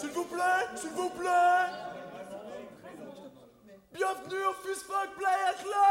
S'il vous plaît, s'il vous plaît. Bienvenue au Fusfuck Play at Large.